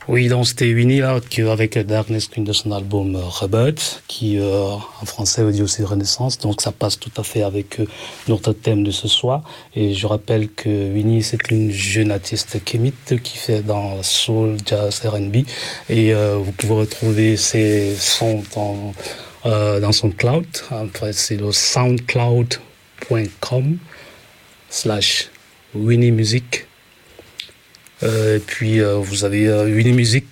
Oui, donc c'était Winnie là, avec Darkness Queen de son album Rebirth, qui en français veut dire aussi Renaissance, donc ça passe tout à fait avec notre thème de ce soir. Et je rappelle que Winnie, c'est une jeune artiste kémite qui fait dans soul, jazz, R&B, et vous pouvez retrouver ses sons dans son cloud. Après, c'est le soundcloud.com/Winnie Music. Et puis vous avez Winnie Music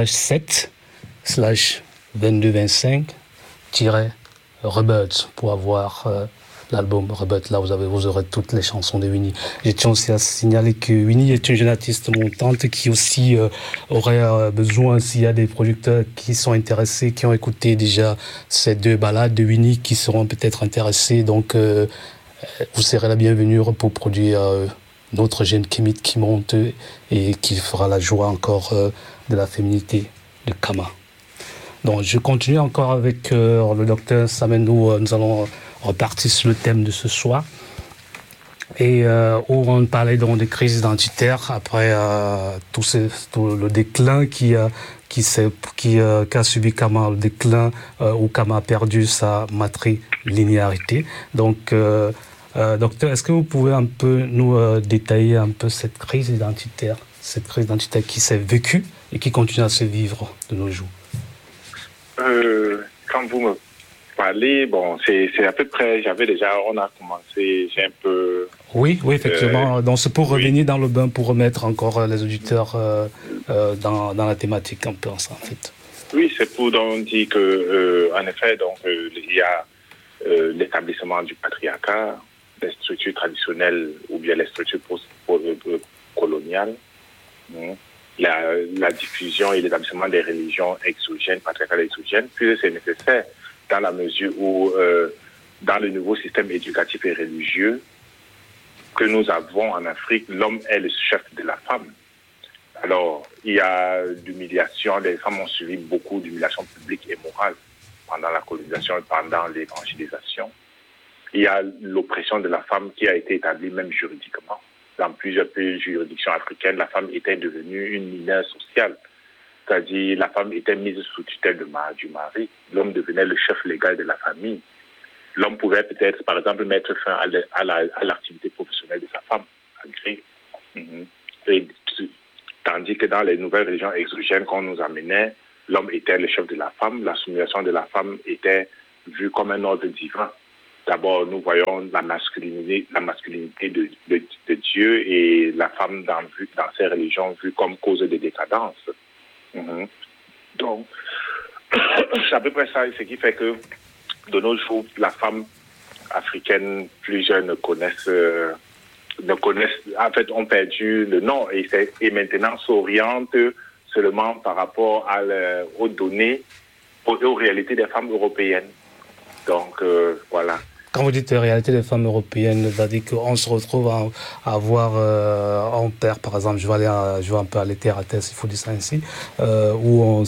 /7/2225-Rebirth pour avoir l'album Rebirth. Là, vous aurez toutes les chansons de Winnie. Je tiens aussi à signaler que Winnie est une jeune artiste montante qui aussi aurait besoin, s'il y a des producteurs qui sont intéressés, qui ont écouté déjà ces 2 ballades de Winnie, qui seront peut-être intéressés. Donc, vous serez la bienvenue pour produire notre jeune kémite qui monte et qui fera la joie encore de la féminité de Kama. Donc je continue encore avec le docteur Samendou. Nous allons repartir sur le thème de ce soir. Et où on parlait donc des crises identitaires après tout le déclin qu'a subi Kama, le déclin où Kama a perdu sa matrilinéarité. Donc docteur, est-ce que vous pouvez un peu nous détailler un peu cette crise identitaire qui s'est vécue et qui continue à se vivre de nos jours? Quand vous me parlez, bon, c'est à peu près, on a commencé, j'ai un peu... Oui, effectivement. Donc c'est pour revenir dans le bain, pour remettre encore les auditeurs dans la thématique un peu en fait. Oui, c'est pour donc dire que, en effet, donc il y a l'établissement du patriarcat, les structures traditionnelles ou bien les structures coloniales, la diffusion et l'établissement des religions exogènes, patriarcales exogènes, puis c'est nécessaire dans la mesure où, dans le nouveau système éducatif et religieux que nous avons en Afrique, l'homme est le chef de la femme. Alors, il y a l'humiliation, les femmes ont subi beaucoup d'humiliation publique et morale pendant la colonisation et pendant l'évangélisation. Il y a l'oppression de la femme qui a été établie même juridiquement. Dans plusieurs pays juridictions africaines, la femme était devenue une mineure sociale. C'est-à-dire, la femme était mise sous tutelle du mari. L'homme devenait le chef légal de la famille. L'homme pouvait peut-être, par exemple, mettre fin à l'activité professionnelle de sa femme, malgré. Tandis que dans les nouvelles régions exogènes qu'on nous amenait, l'homme était le chef de la femme. La soumission de la femme était vue comme un ordre divin. D'abord, nous voyons la masculinité de Dieu et la femme dans ces religions vue comme cause de décadence. Donc, c'est à peu près ça, ce qui fait que de nos jours, la femme africaine plus jeune en fait, ont perdu le nom et maintenant s'orientent seulement par rapport aux données, aux réalités des femmes européennes. Donc, voilà. Quand vous dites réalité des femmes européennes, c'est-à-dire qu'on se retrouve à avoir, on perd, par exemple, je vais un peu aller terre à terre, s'il faut dire ça ainsi, où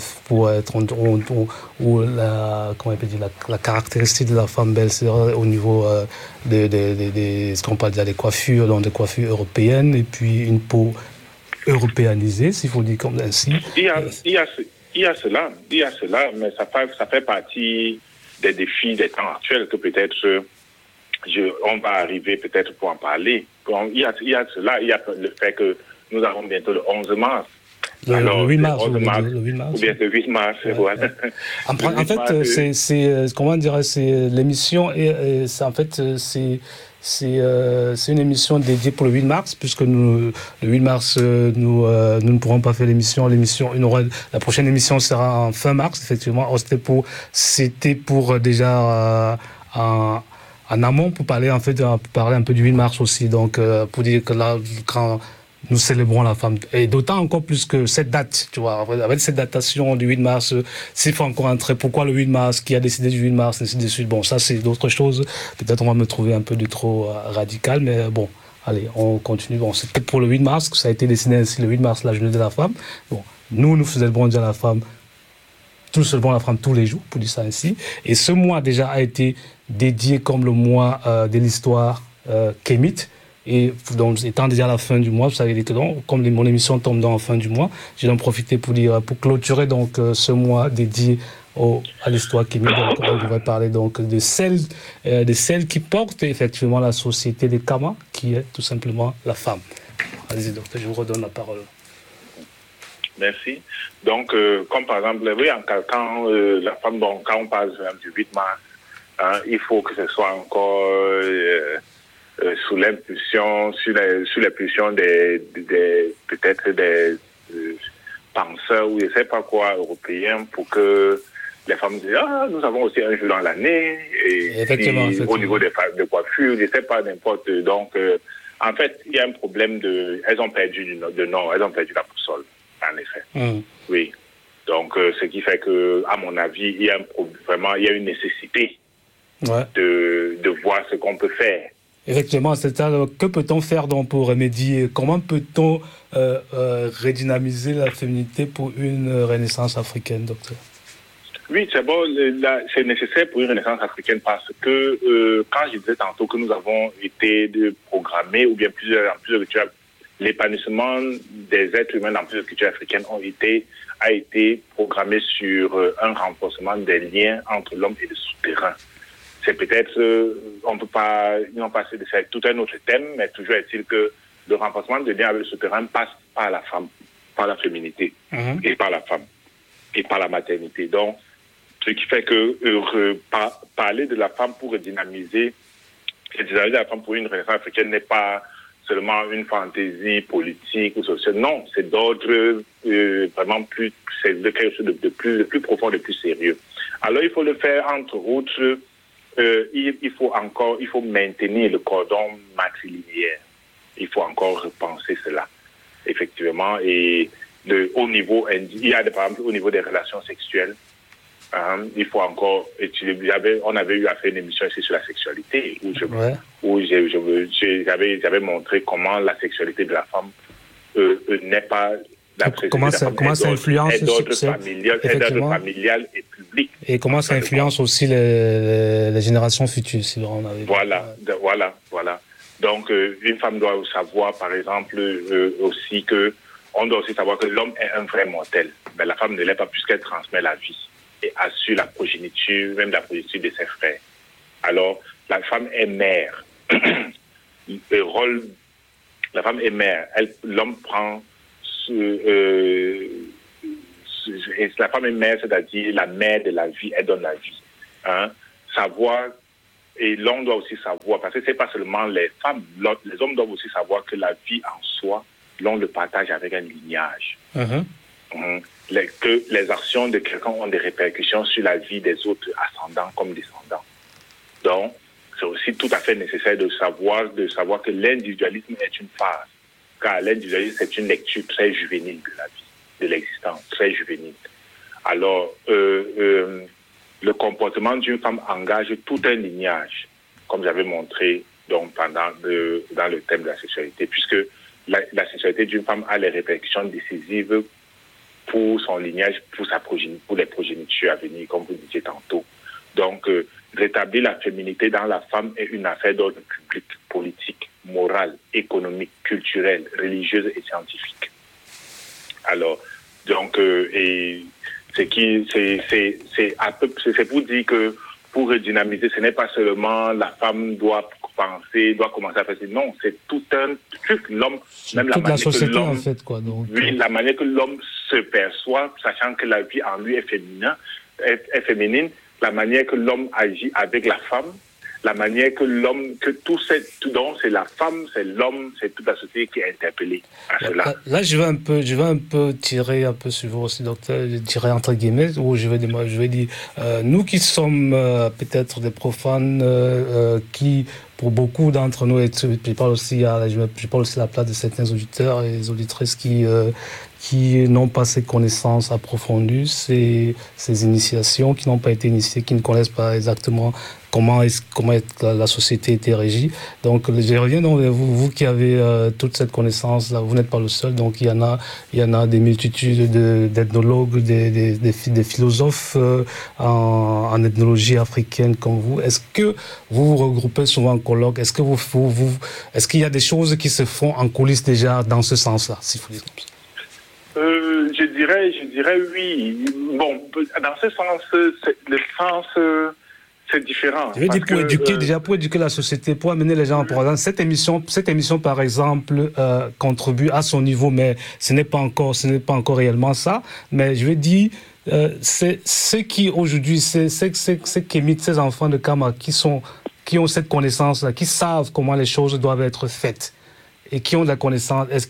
la caractéristique de la femme belle serait au niveau ce qu'on peut dire des coiffures, donc des coiffures européennes, et puis une peau européanisée, s'il faut dire comme ainsi. Il y a cela, mais ça fait partie des défis des temps actuels que peut-être on va arriver peut-être pour en parler. Bon, il y a cela, il y a le fait que nous avons bientôt le 11 mars. Le 8 mars, ou bien le 8 mars, voilà. En fait, c'est comment dire, c'est l'émission et c'est en fait c'est une émission dédiée pour le 8 mars, puisque le 8 mars, nous ne pourrons pas faire l'émission. La prochaine émission sera en fin mars, effectivement. C'était pour déjà en amont, pour parler un peu du 8 mars aussi. Donc, pour dire que là, quand nous célébrons la femme, et d'autant encore plus que cette date, tu vois, avec cette datation du 8 mars, s'il faut encore entrer, pourquoi le 8 mars, qui a décidé du 8 mars, ainsi de suite. Bon, ça c'est d'autres choses. Peut-être on va me trouver un peu de trop radical, mais bon, allez, on continue. Bon, c'est peut-être pour le 8 mars que ça a été décidé ainsi, le 8 mars, la journée de la femme. Bon, nous célébrons déjà la femme, tout célébrons la femme tous les jours, pour dire ça ainsi. Et ce mois déjà a été dédié comme le mois de l'histoire kémite. Et donc, étant déjà à la fin du mois, vous savez, comme mon émission tombe dans la fin du mois, je vais en profiter pour clôturer donc ce mois dédié à l'histoire kémique. Donc, on devrait parler donc de celle qui porte effectivement la société des Kama, qui est tout simplement la femme. Allez-y, docteur, je vous redonne la parole. Merci. Donc, comme par exemple, oui, quand la femme, bon, quand on parle du 8 mars, il faut que ce soit encore sous l'impulsion, sous l'impulsion peut-être des penseurs ou je ne sais pas quoi, européens, pour que les femmes disent nous avons aussi un jour dans l'année, et effectivement. Au niveau des femmes de coiffure, je ne sais pas, n'importe. Donc, en fait, il y a un problème elles ont perdu de nom, elles ont perdu la boussole, en effet. Oui. Donc, ce qui fait que, à mon avis, il y a une nécessité de voir ce qu'on peut faire. Effectivement, c'est-à-dire, que peut-on faire donc pour remédier? Comment peut-on redynamiser la féminité pour une renaissance africaine, docteur? Oui, c'est bon, c'est nécessaire pour une renaissance africaine parce que quand je disais tantôt que nous avons été programmés, ou bien plusieurs cultures, l'épanouissement des êtres humains dans plusieurs cultures africaines a été programmé sur un renforcement des liens entre l'homme et le souterrain. C'est peut-être, on ne peut pas, non pas de faire tout un autre thème, mais toujours est-il que le renforcement des liens avec le souterrain passe par la femme, par la féminité, et par la femme, et par la maternité. Donc, ce qui fait que parler de la femme pour dynamiser la femme pour une renaissance africaine n'est pas seulement une fantaisie politique ou sociale. Non, c'est d'ordre vraiment c'est quelque chose de plus profond, de plus sérieux. Alors, il faut le faire, entre autres, il faut maintenir le cordon matrilinéaire. Il faut encore repenser cela, effectivement. Et au niveau, il y a par exemple au niveau des relations sexuelles, il faut encore étudier. On avait eu à faire une émission ici sur la sexualité où j'avais montré comment la sexualité de la femme n'est pas. Comment ça influence d'ordre familial et public. Et comment ça influence aussi les générations futures, si on avait. Voilà. Donc, une femme doit savoir, par exemple, aussi on doit aussi savoir que l'homme est un vrai mortel. Mais la femme ne l'est pas puisqu'elle transmet la vie et assure la progéniture, même la progéniture de ses frères. Alors, la femme est mère. La femme est mère. L'homme prend. La femme est mère, c'est-à-dire la mère de la vie, elle donne la vie. Savoir, et l'homme doit aussi savoir, parce que c'est pas seulement les femmes, les hommes doivent aussi savoir que la vie en soi, l'on le partage avec un lignage. Que les actions de quelqu'un ont des répercussions sur la vie des autres ascendants comme descendants. Donc, c'est aussi tout à fait nécessaire de savoir que l'individualisme est une phase. Car l'individualisme, c'est une lecture très juvénile de la vie, de l'existence, très juvénile. Alors, le comportement d'une femme engage tout un lignage, comme j'avais montré donc, dans le thème de la sexualité, puisque la sexualité d'une femme a les répercussions décisives pour son lignage, pour les progénitures à venir, comme vous disiez tantôt. Donc, rétablir la féminité dans la femme est une affaire d'ordre public, politique, morale, économique, culturelle, religieuse et scientifique. Alors, donc, c'est pour dire que pour redynamiser, ce n'est pas seulement la femme doit commencer à faire ça. Non, c'est tout un truc. L'homme, même toute la société en fait, quoi. Donc, oui, la manière que l'homme se perçoit, sachant que la vie en lui est féminine, la manière que l'homme agit avec la femme, la manière que l'homme, tout donc c'est la femme, c'est l'homme, c'est toute la société qui est interpellée à cela. Là, je vais un peu tirer un peu sur vous aussi, docteur, je dirais entre guillemets, où je vais dire, nous qui sommes peut-être des profanes, qui, pour beaucoup d'entre nous, je parle aussi à la place de certains auditeurs et auditrices qui n'ont pas ces connaissances approfondies, ces initiations, qui n'ont pas été initiées, qui ne connaissent pas exactement comment la société était régie. Donc, je reviens donc vers vous, vous qui avez toute cette connaissance-là, vous n'êtes pas le seul, donc il y en a des multitudes d'ethnologues, des philosophes en ethnologie africaine comme vous. Est-ce que vous vous regroupez souvent en colloque? Est-ce qu'il y a des choses qui se font en coulisses déjà dans ce sens-là, si vous dites comme ça? Je dirais oui. Bon, dans ce sens, le sens, c'est différent. Je veux dire, pour éduquer la société, pour amener les gens en programme. Cette émission, par exemple, contribue à son niveau, mais ce n'est pas encore réellement ça. Mais je veux dire, c'est ceux qui aujourd'hui, c'est qu'émitent ces enfants de Kama qui ont cette connaissance-là, qui savent comment les choses doivent être faites et qui ont de la connaissance. Est-ce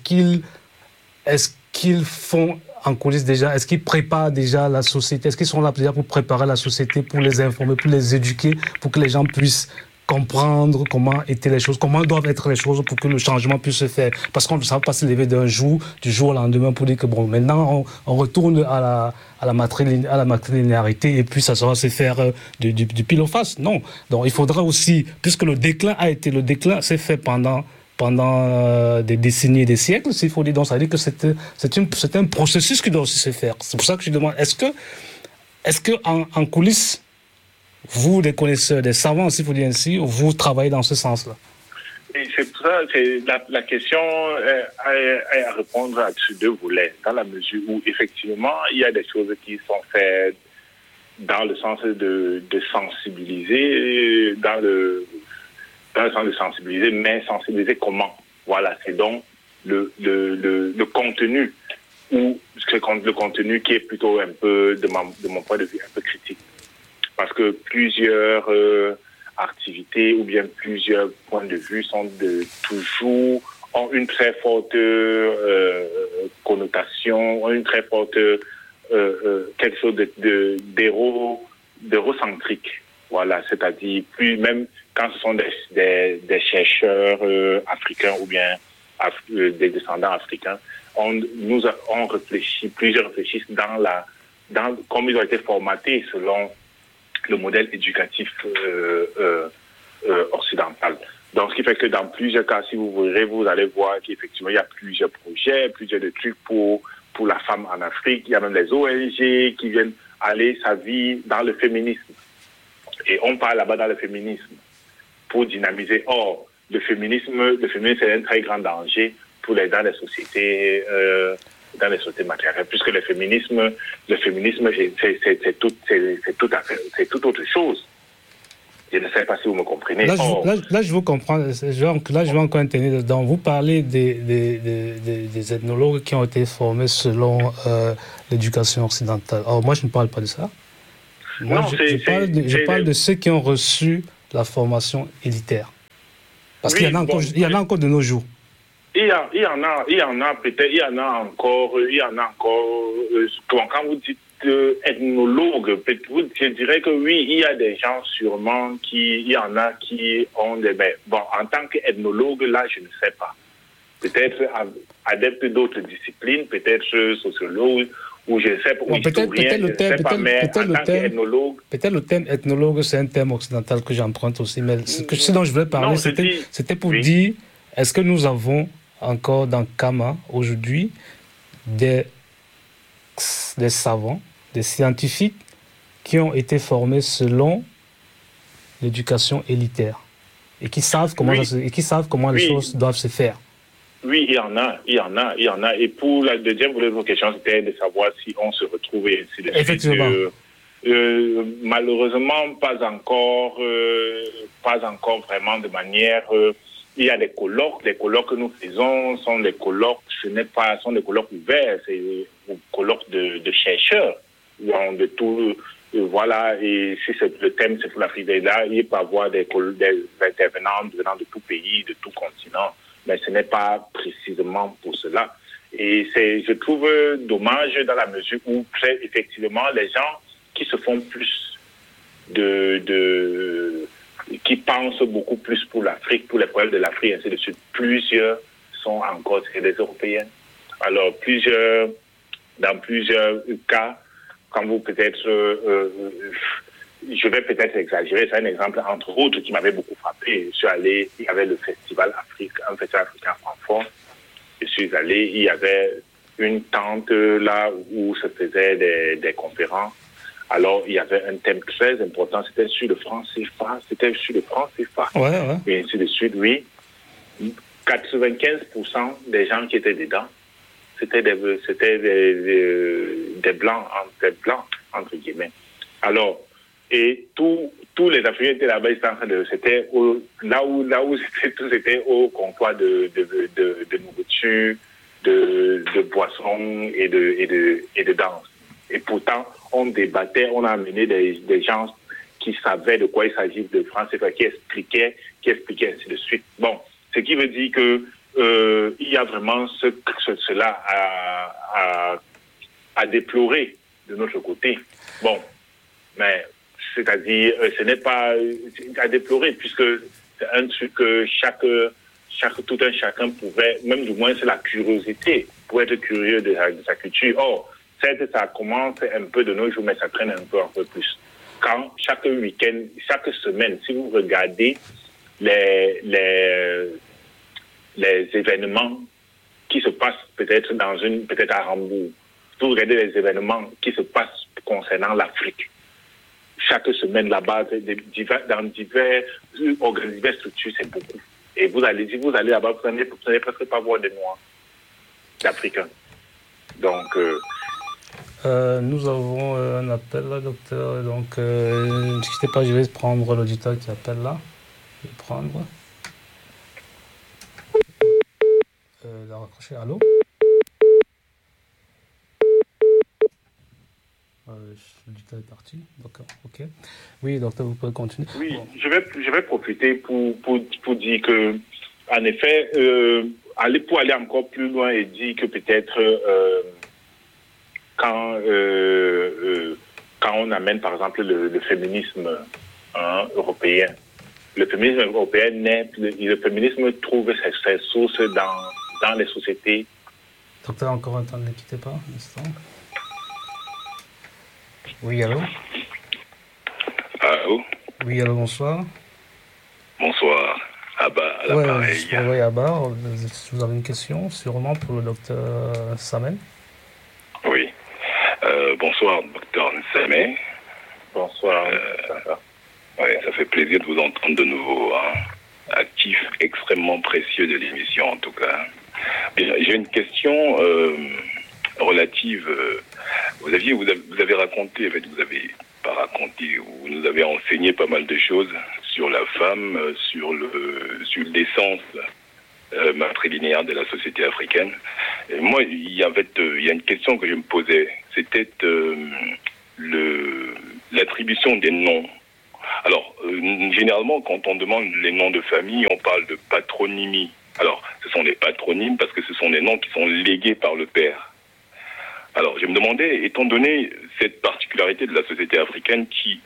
qu'ils font en coulisses déjà, est-ce qu'ils préparent déjà la société? Est-ce qu'ils sont là déjà pour préparer la société, pour les informer, pour les éduquer, pour que les gens puissent comprendre comment étaient les choses, comment doivent être les choses pour que le changement puisse se faire? Parce qu'on ne va pas se lever du jour au lendemain pour dire que bon, maintenant on retourne à la matrilinéarité et puis ça va se faire du pile au face. Non. Donc il faudra aussi, puisque le déclin s'est fait pendant des décennies et des siècles, s'il faut dire. Donc, ça veut dire que c'est un processus qui doit aussi se faire. C'est pour ça que je demande, est-ce que en coulisses, vous, des connaisseurs, des savants, s'il faut dire ainsi, vous travaillez dans ce sens-là? Et c'est pour ça que la question est à répondre à ces deux volets, dans la mesure où, effectivement, il y a des choses qui sont faites dans le sens de sensibiliser, dans le sens de sensibiliser, mais sensibiliser comment? Voilà, c'est donc le contenu, ou le contenu qui est plutôt un peu, de mon point de vue, un peu critique. Parce que plusieurs activités ou bien plusieurs points de vue ont une très forte connotation, ont une très forte quelque chose d'érocentrique. Voilà, c'est-à-dire même quand ce sont des chercheurs africains ou bien des descendants africains, plusieurs réfléchissent comme ils ont été formatés selon le modèle éducatif occidental. Donc, ce qui fait que dans plusieurs cas, si vous voulez, vous allez voir qu'effectivement, il y a plusieurs projets, plusieurs de trucs pour la femme en Afrique. Il y a même des ONG qui viennent aller sa vie dans le féminisme. Et on parle là-bas dans le féminisme pour dynamiser. Or, le féminisme, c'est un très grand danger dans les sociétés matérielles, puisque le féminisme, c'est tout autre chose. Je ne sais pas si vous me comprenez. Là, je vous comprends. Là, je vais encore intervenir dedans. Vous parlez des ethnologues qui ont été formés selon l'éducation occidentale. Or, moi, je ne parle pas de ça. Moi, je parle de ceux qui ont reçu la formation élitaire. Parce qu'il y en a encore de nos jours. Il y en a peut-être, il y en a encore, quand vous dites ethnologue, je dirais que oui, il y a des gens sûrement il y en a qui ont en tant qu'ethnologue, là, je ne sais pas. Peut-être adepte d'autres disciplines, peut-être sociologue, ou je ne sais pas, ou historien, je ne sais pas, mais en tant qu'ethnologue... Peut-être le terme ethnologue, c'est un terme occidental que j'emprunte aussi, mais ce dont je voulais parler, c'était pour dire, est-ce que nous avons encore dans Kama, aujourd'hui, des savants, des scientifiques qui ont été formés selon l'éducation élitaire et qui savent comment, les choses doivent se faire? Oui, il y en a. Et pour la deuxième volet de vos questions, c'était de savoir si on se retrouve et ainsi de suite. Effectivement. Malheureusement, pas encore vraiment de manière... il y a des colloques que nous faisons sont des colloques, sont des colloques ouverts, c'est des colloques de chercheurs, de tout, voilà, et si le thème c'est pour l'Afrique, là, il peut y avoir des intervenants venant de tout pays, de tout continent, mais ce n'est pas précisément pour cela. Et je trouve dommage dans la mesure où, effectivement, les gens qui se font plus qui pensent beaucoup plus pour l'Afrique, pour les problèmes de l'Afrique, ainsi de suite. Plusieurs sont encore des Européens. Alors, dans plusieurs cas, quand vous peut-être je vais peut-être exagérer, c'est un exemple entre autres qui m'avait beaucoup frappé. Je suis allé, il y avait le festival Afrique, un festival africain à Francfort. Je suis allé, il y avait une tente là où se faisaient des conférences. Alors, il y avait un thème très important, c'était sur le franc CFA, Ouais, ouais. et ainsi de suite, oui. 95% des gens qui étaient dedans, c'était des blancs, entre guillemets. Alors, et tous les Africains étaient là-bas, là où c'était au comptoir de nourriture, de boissons et de danse. Et pourtant, on débattait, on a amené des gens qui savaient de quoi il s'agit de France, qui expliquaient ainsi de suite. Bon, ce qui veut dire que il y a vraiment cela à déplorer de notre côté. Bon, mais c'est-à-dire, ce n'est pas à déplorer puisque c'est un truc que tout un chacun pouvait, même du moins c'est la curiosité, pour être curieux de sa culture. Or, certes, ça commence un peu de nos jours, mais ça traîne un peu plus. Quand chaque week-end, chaque semaine, si vous regardez les événements qui se passent peut-être à Hambourg, si vous regardez les événements qui se passent concernant l'Afrique, chaque semaine là-bas, dans diverses structures, c'est beaucoup. Et si vous allez là-bas, vous n'allez presque pas voir des Noirs, d'Africains. Donc, nous avons un appel là, docteur. Donc, ne quittez pas, je vais prendre l'auditeur qui appelle là. Je vais prendre. La raccrocher. Allô? L'auditeur est parti. D'accord, ok. Oui, docteur, vous pouvez continuer. Oui, bon. je vais profiter pour dire que, en effet, pour aller encore plus loin et dire que peut-être quand on amène par exemple le féminisme européen, le féminisme trouve ses sources dans les sociétés. Docteur, encore un temps, ne quittez pas un instant. Oui, allô? Allô? Oui, allô, bonsoir. Bonsoir. Abba, à l'appareil. Oui, Abba, vous avez une question sûrement pour le docteur Samen? Oui. Bonsoir, docteur Nsamé. Bonsoir. Ouais, ça fait plaisir de vous entendre de nouveau. Actif extrêmement précieux de l'émission, en tout cas. J'ai une question relative. Vous avez raconté, vous nous avez enseigné pas mal de choses sur la femme, sur l'essence matrilinéaire de la société africaine. Et moi, il y a une question que je me posais. C'était l'attribution des noms. Alors, généralement, quand on demande les noms de famille, on parle de patronymie. Alors, ce sont des patronymes parce que ce sont des noms qui sont légués par le père. Alors, je me demandais, étant donné cette particularité de la société africaine qui,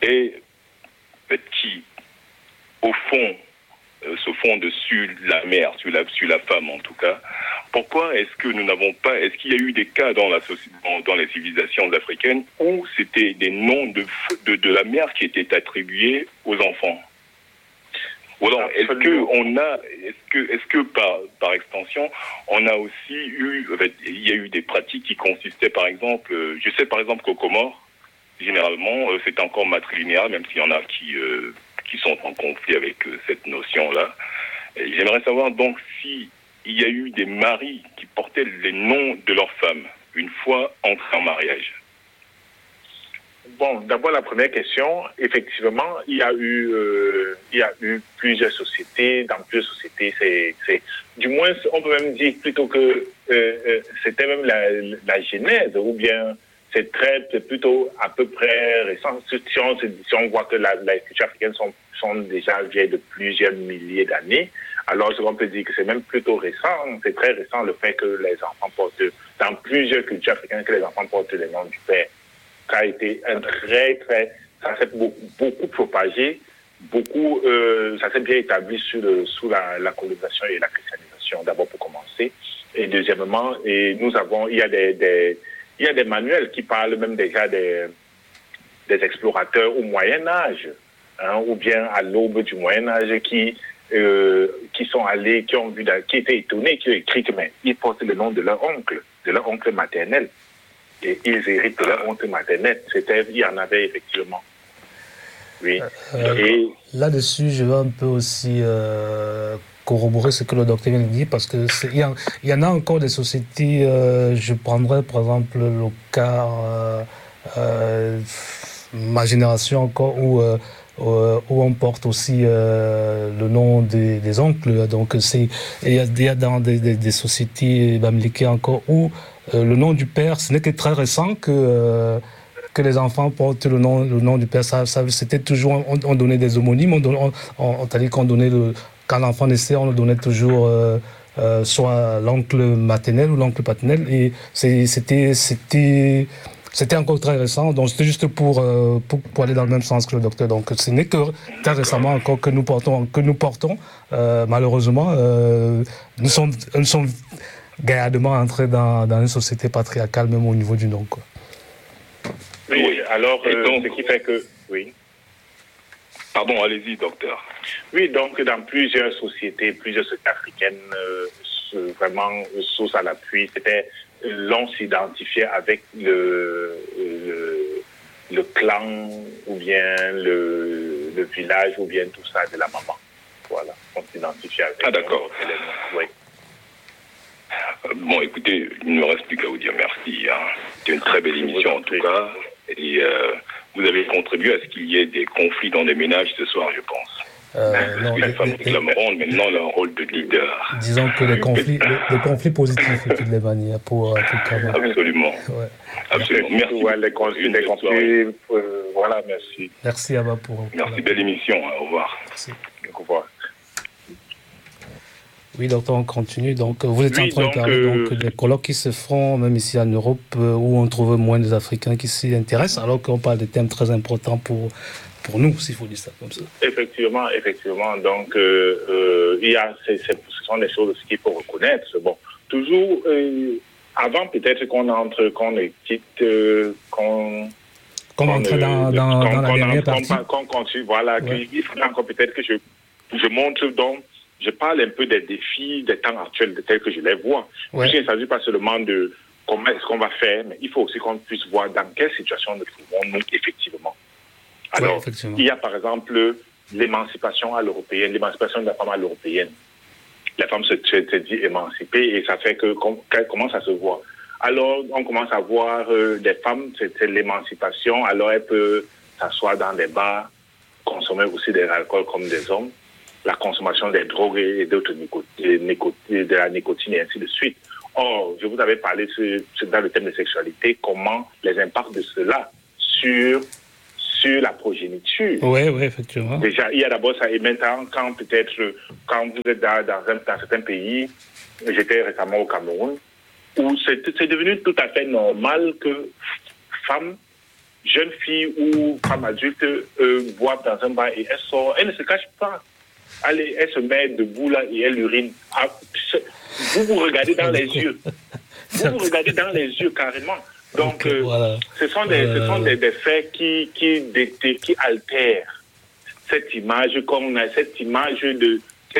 au fond, se fonde sur la mère, sur la femme en tout cas, pourquoi est-ce que nous n'avons pas, est-ce qu'il y a eu des cas dans les civilisations africaines où c'était des noms de la mère qui étaient attribués aux enfants? Ou alors, est-ce que par extension, on a aussi il y a eu des pratiques qui consistaient, par exemple, je sais par exemple qu'aux Comores, généralement, c'est encore matrilinéaire, même s'il y en a qui sont en conflit avec cette notion-là. Et j'aimerais savoir donc si il y a eu des maris qui portaient les noms de leurs femmes une fois entrés en mariage. Bon, d'abord la première question, effectivement, il y a eu plusieurs sociétés. Dans plusieurs sociétés, du moins, on peut même dire plutôt que c'était même la genèse, ou bien c'est plutôt à peu près récent. Si on voit que les cultures africaines sont déjà vieilles de plusieurs milliers d'années, alors on peut dire que c'est même plutôt récent. C'est très récent le fait que les enfants portent, dans plusieurs cultures africaines, que les enfants portent les noms du père. Ça a été ça s'est beaucoup propagé, ça s'est bien établi sous la colonisation et la christianisation, d'abord pour commencer. Et deuxièmement, il y a des manuels qui parlent même déjà des explorateurs au Moyen-Âge, ou bien à l'aube du Moyen-Âge qui sont allés, qui étaient étonnés, qui ont écrit que ils portent le nom de leur oncle maternel. Et ils héritent de leur oncle maternel. Il y en avait effectivement. Oui. Et là-dessus, je vais un peu aussi corroborer ce que le docteur vient de dire, parce que il y en a encore des sociétés, je prendrais par exemple le cas, ma génération encore, où on porte aussi le nom des oncles. Donc il y a dans des sociétés bamileke encore où le nom du père, ce n'est que très récent que les enfants portent le nom du père. Ça c'était toujours, on donnait des homonymes, c'est-à-dire qu'on donnait quand l'enfant naissait, on le donnait toujours soit l'oncle maternel ou l'oncle paternel, et c'était encore très récent, donc c'était juste pour aller dans le même sens que le docteur. Donc ce n'est que très récemment encore que nous portons. Malheureusement, nous sommes gaillardement entrés dans une société patriarcale, même au niveau du nom, quoi. Oui, alors ce qui fait que... Oui. Pardon, allez-y, docteur. Oui, donc dans plusieurs sociétés africaines, vraiment, source à l'appui, l'on s'identifiait avec le clan ou bien le village ou bien tout ça de la maman. Voilà, on s'identifiait avec. Ah, d'accord. Oui. Bon, écoutez, il ne me reste plus qu'à vous dire merci. C'est une très belle émission en tout cas. Et vous avez contribué à ce qu'il y ait des conflits dans les ménages ce soir, je pense. Parce que les femmes réclameront maintenant leur rôle de leader. Disons que les conflits positifs de toutes les manières pour tout cas. Absolument. Ouais. Absolument. Merci. Ouais, les conflits, voilà, merci. Merci Abba pour merci, belle émission. Au revoir. Merci. Au revoir. Oui, docteur, on continue. Donc, vous êtes en train de parler des colloques qui se font, même ici en Europe, où on trouve moins des Africains qui s'y intéressent, alors qu'on parle de thèmes très importants pour nous, s'il faut dire ça comme ça. Effectivement. Donc, ce sont des choses qu'il faut reconnaître. Bon, toujours, avant peut-être qu'on entre dans la dernière partie. Qu'on continue, voilà. Ouais. Il faudrait encore peut-être que je montre donc. Je parle un peu des défis des temps actuels tels que je les vois. Ouais. Il ne s'agit pas seulement de comment est-ce qu'on va faire, mais il faut aussi qu'on puisse voir dans quelle situation nous trouvons-nous effectivement. Alors, il y a par exemple l'émancipation à l'européenne, l'émancipation de la femme à l'européenne. La femme se dit émancipée et ça fait qu'elle commence à se voir. Alors, on commence à voir des femmes, c'est l'émancipation, alors elle peut s'asseoir dans des bars, consommer aussi de l'alcool comme des hommes. La consommation des drogues et d'autres de la nicotine et ainsi de suite. Or, je vous avais parlé dans le thème de sexualité, comment les impacts de cela sur la progéniture. Oui, effectivement. Déjà, il y a d'abord ça, et maintenant, quand vous êtes dans certains pays, j'étais récemment au Cameroun, où c'est devenu tout à fait normal que femmes, jeunes filles ou femmes adultes boivent dans un bar et elles sortent, elles ne se cachent pas. Allez, elle se met debout là et elle urine. Vous regardez dans les yeux. Vous regardez dans les yeux carrément. Donc, voilà. ce sont des faits qui altèrent cette image, comme on a cette image de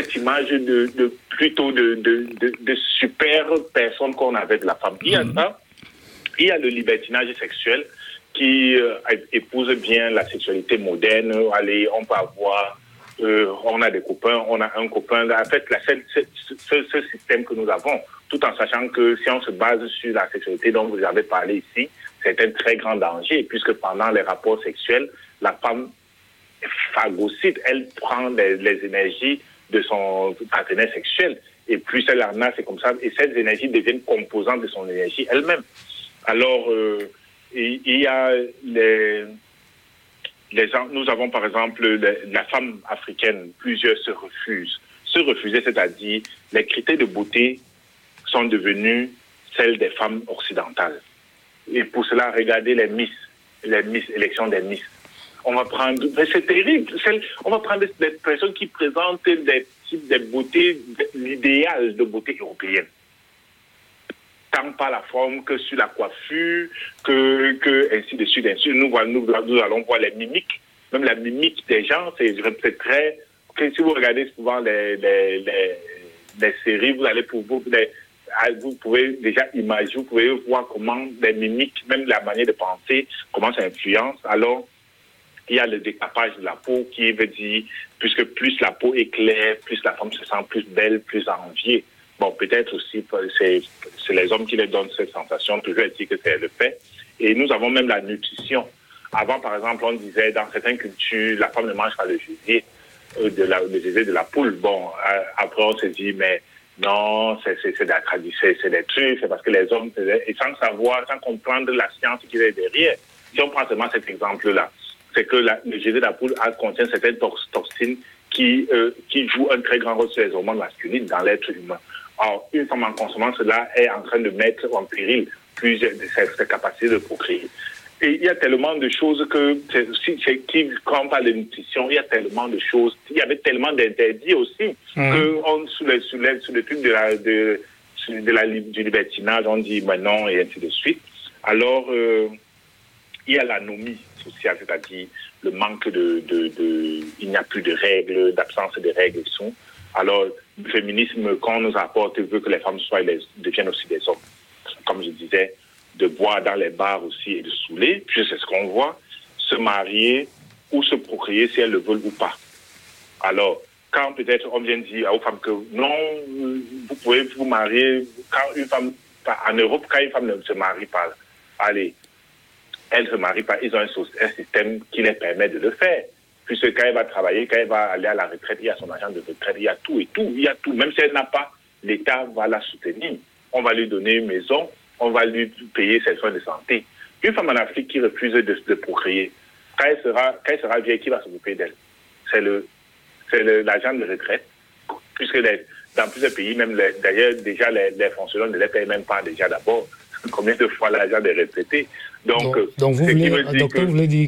plutôt de super personne qu'on avait de la femme. Il y a ça. Il y a le libertinage sexuel qui épouse bien la sexualité moderne. Allez, on peut avoir on a des copains, on a un copain. En fait, ce système que nous avons, tout en sachant que si on se base sur la sexualité dont vous avez parlé ici, c'est un très grand danger, puisque pendant les rapports sexuels, la femme phagocyte, elle prend les énergies de son partenaire sexuel, et plus elle en a, c'est comme ça, et ces énergies deviennent composantes de son énergie elle-même. Alors, il y a nous avons par exemple la femme africaine, plusieurs se refusent. Se refuser, c'est-à-dire les critères de beauté sont devenus celles des femmes occidentales. Et pour cela, regardez les Miss, élections des Miss. On va prendre, c'est terrible, on va prendre des personnes qui présentent des types de beauté, l'idéal de beauté européenne. tant par la forme que sur la coiffure, que ainsi de suite, ainsi. Nous allons voir les mimiques, même la mimique des gens, c'est très... Si vous regardez souvent les séries, vous pouvez déjà imaginer, vous pouvez voir comment les mimiques, même la manière de penser, comment ça influence. Alors, il y a le décapage de la peau qui veut dire, puisque plus la peau est claire, plus la femme se sent plus belle, plus enviée. Bon, peut-être aussi, c'est les hommes qui leur donnent cette sensation, toujours dit que c'est le fait. Et nous avons même la nutrition. Avant, par exemple, on disait, dans certaines cultures, la femme ne mange pas le gésier, le gésier de la poule. Bon, après, on se dit, mais non, c'est de la tradition, c'est des trucs, c'est parce que les hommes, et sans savoir, sans comprendre la science qui est derrière. Si on prend seulement cet exemple-là, c'est que le gésier de la poule contient certaines toxines qui jouent un très grand rôle sur les hormones masculines dans l'être humain. Or, une femme en consommant cela est en train de mettre en péril plusieurs de ses capacités de procréer. Et il y a tellement de choses quand on parle de nutrition, il y a tellement de choses, il y avait tellement d'interdits aussi, que sous le truc du libertinage, on dit maintenant et ainsi de suite. Alors, il y a l'anomie sociale, c'est-à-dire le manque il n'y a plus de règles, d'absence de règles et tout. Alors, le féminisme, quand on nous apporte, veut que les femmes deviennent aussi des hommes. Comme je disais, de boire dans les bars aussi et de saouler, puis c'est ce qu'on voit, se marier ou se procréer si elles le veulent ou pas. Alors, quand peut-être on vient dire aux femmes que non, vous pouvez vous marier, quand une femme, en Europe, quand une femme ne se marie pas, allez, elle ne se marie pas, ils ont un système qui les permet de le faire. Puisque quand elle va travailler, quand elle va aller à la retraite, il y a son argent de retraite, il y a tout et tout, il y a tout. Même si elle n'a pas, l'État va la soutenir. On va lui donner une maison, on va lui payer ses soins de santé. Une femme en Afrique qui refuse de procréer, quand elle sera vieille, qui va s'occuper d'elle? C'est l'agent de retraite. Puisque dans plusieurs pays, même d'ailleurs, déjà, les fonctionnaires ne les payent même pas déjà d'abord. Combien de fois l'agent des retraités? Donc vous voulez dire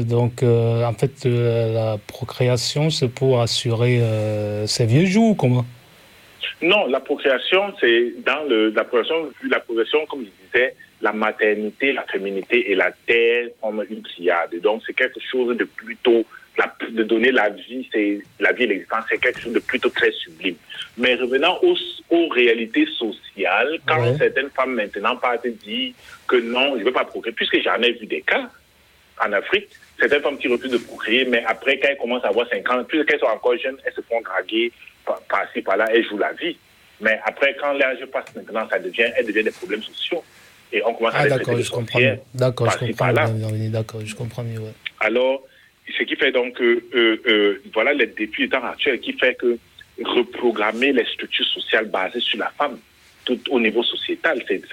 que en fait la procréation c'est pour assurer ses vieux jours, comment? Non, la procréation c'est la procréation comme je disais, la maternité, la féminité et la terre forment une triade. Donc c'est quelque chose de plutôt de donner la vie, c'est la vie et l'existence, c'est quelque chose de plutôt très sublime. Mais revenant aux réalités sociales, quand certaines femmes maintenant partent dire que non, je ne veux pas procréer, puisque j'en ai vu des cas en Afrique, certaines femmes qui refusent de procréer, mais après, quand elles commencent à avoir 5 ans, puisqu'elles sont encore jeunes, elles se font draguer par-ci, par-là, elles jouent la vie. Mais après, quand l'âge passe maintenant, elles deviennent des problèmes sociaux. Et on commence à les traiter de sorcières, par-ci, par-là. D'accord, je comprends mieux, ouais. Alors, ce qui fait donc voilà les défis du temps actuel qui fait que reprogrammer les structures sociales basées sur la femme, tout au niveau sociétal, c'est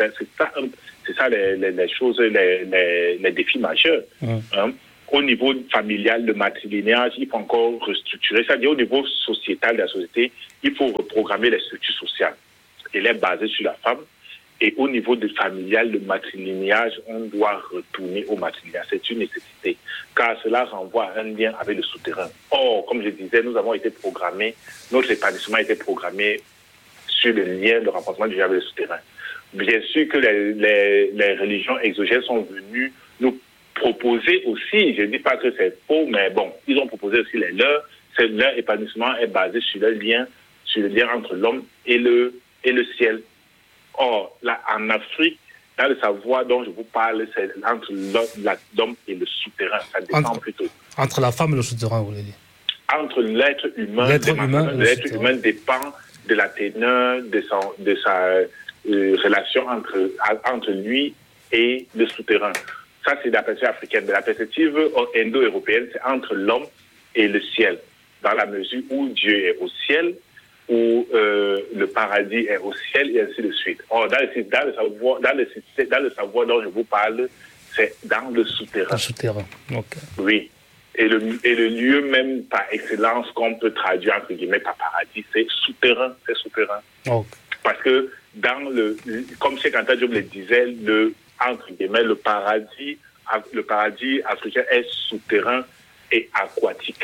ça les choses, les défis majeurs. Hein. Au niveau familial, le matrilinéage, il faut encore restructurer. C'est-à-dire au niveau sociétal de la société, il faut reprogrammer les structures sociales. Et les baser sur la femme. Et au niveau de familial, le matrilinéage, on doit retourner au matrilinéage. C'est une nécessité, car cela renvoie à un lien avec le souterrain. Or, comme je disais, nous avons été programmés, notre établissement a été programmé sur le lien, le renforcement du lien avec le souterrain. Bien sûr que les religions exogènes sont venues nous proposer aussi, je ne dis pas que c'est faux, mais bon, ils ont proposé aussi les leurs. Leur épanouissement est basé sur le lien entre l'homme et le ciel. Or, là, en Afrique, dans le savoir dont je vous parle, c'est entre l'homme et le souterrain. Ça dépend plutôt. Entre la femme et le souterrain, vous voulez dire? Entre l'être humain. L'être humain dépend de la teneur de sa relation entre lui et le souterrain. Ça, c'est la perspective africaine. Mais la perspective indo-européenne, c'est entre l'homme et le ciel. Dans la mesure où Dieu est au ciel, où le paradis est au ciel, et ainsi de suite. Or, dans le savoir dont je vous parle, c'est dans le souterrain. Le souterrain, ok. Oui. Et le lieu même par excellence qu'on peut traduire entre guillemets par paradis, c'est souterrain. C'est souterrain. Okay. Parce que comme Cheikh Anta Diop le disait, entre guillemets, le paradis africain est souterrain et aquatique.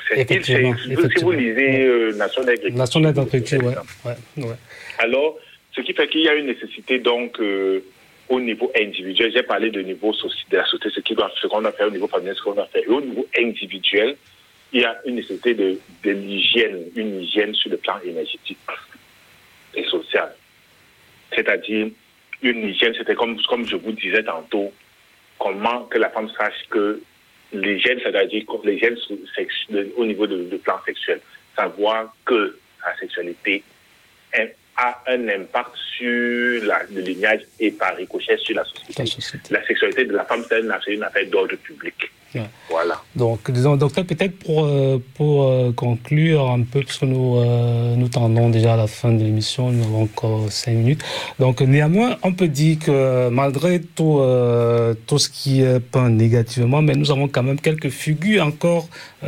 Effectivement. Si vous lisez Nation d'agriculture. Nation d'agriculture, ouais. Alors, Ce qui fait qu'il y a une nécessité donc au niveau individuel. J'ai parlé de niveau de la société, ce qu'on doit faire au niveau familial, ce qu'on doit faire. Et au niveau individuel, il y a une nécessité de l'hygiène, une hygiène sur le plan énergétique et social. C'est-à-dire, une hygiène, c'était comme je vous disais tantôt, comment que la femme sache que l'hygiène, c'est-à-dire l'hygiène au niveau du plan sexuel. Savoir que la sexualité a un impact sur le lignage et par ricochet sur la société. La sexualité de la femme, c'est une affaire d'ordre public. Ouais. Voilà. Donc, disons, docteur, peut-être pour conclure un peu, parce que nous tendons déjà à la fin de l'émission, nous avons encore 5 minutes. Donc, néanmoins, on peut dire que malgré tout ce qui est peint négativement, mais nous avons quand même quelques figures encore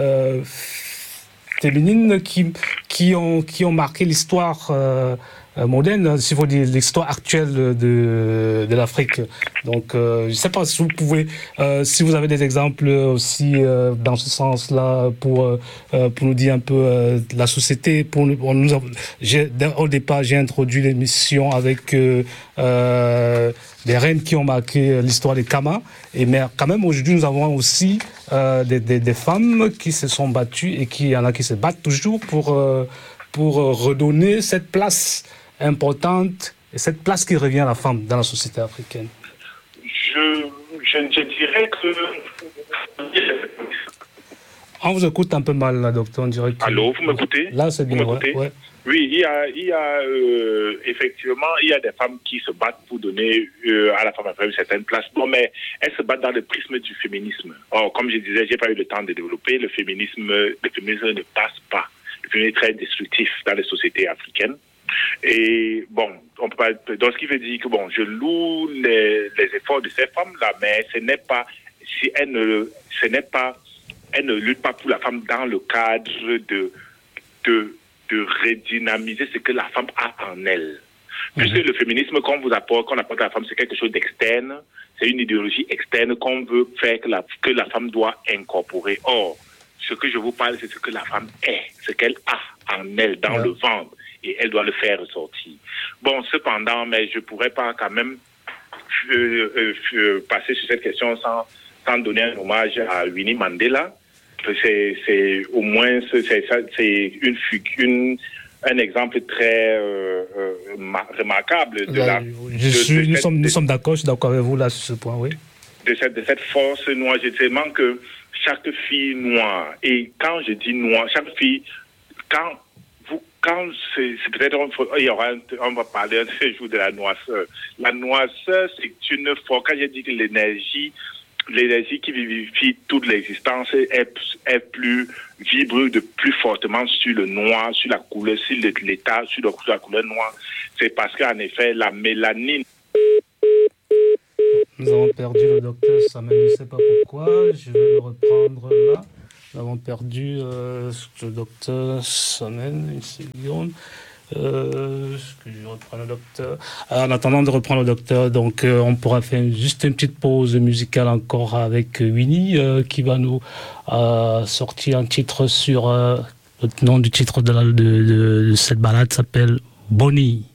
féminines qui ont marqué l'histoire moderne, s'il faut dire l'histoire actuelle de l'Afrique. Donc, je ne sais pas si vous pouvez, si vous avez des exemples aussi dans ce sens-là pour nous dire un peu la société. Au départ, j'ai introduit l'émission avec des reines qui ont marqué l'histoire des Kama. Mais quand même, aujourd'hui, nous avons aussi des femmes qui se sont battues et il y en a qui se battent toujours pour redonner cette place importante et cette place qui revient à la femme dans la société africaine. Je dirais que... On vous écoute un peu mal, là, docteur. On dirait que... Allô, vous m'écoutez? Là, c'est bien. Ouais. Oui, il y a effectivement, il y a des femmes qui se battent pour donner à la femme africaine une certaine place. Bon, mais elles se battent dans le prisme du féminisme. Or, comme je disais, j'ai pas eu le temps de développer. Le féminisme ne passe pas. Le féminisme est très destructif dans les sociétés africaines. Et bon, on peut pas, donc ce qui veut dire que bon, je loue les efforts de ces femmes-là, mais ce n'est pas, si elles ne luttent pas pour la femme dans le cadre de redynamiser ce que la femme a en elle. Puisque le féminisme qu'on apporte à la femme, c'est quelque chose d'externe, c'est une idéologie externe qu'on veut faire que la femme doit incorporer. Or, ce que je vous parle, c'est ce que la femme est, ce qu'elle a en elle, dans le ventre. Et elle doit le faire ressortir. Bon, cependant, mais je ne pourrais pas quand même passer sur cette question sans donner un hommage à Winnie Mandela. C'est au moins c'est un exemple très remarquable nous sommes d'accord, je suis d'accord avec vous là sur ce point, oui. De cette force noire, je sais tellement que chaque fille noire, et quand je dis noire, chaque fille, quand c'est peut-être on va parler un de ces jours de la noirceur. La noirceur, c'est une force. Quand j'ai dit que l'énergie qui vivifie toute l'existence vibre de plus fortement sur le noir, sur la couleur, sur l'état, sur la couleur noire. C'est parce qu'en effet, la mélanine. Nous avons perdu le docteur Samen, je ne sais pas pourquoi. Je vais le reprendre là. Nous avons perdu le docteur Samen, une seconde. Je reprends le docteur. En attendant de reprendre le docteur, donc on pourra faire juste une petite pause musicale encore avec Winnie qui va nous sortir un titre sur le nom du titre de cette balade s'appelle Bonnie.